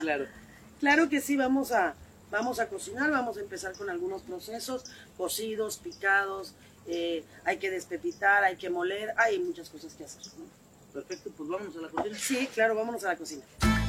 Claro, claro que sí, vamos a cocinar, vamos a empezar con algunos procesos, cocidos, picados, hay que despepitar, hay que moler, hay muchas cosas que hacer, ¿no? Perfecto, pues vámonos a la cocina. Sí, claro, vámonos a la cocina.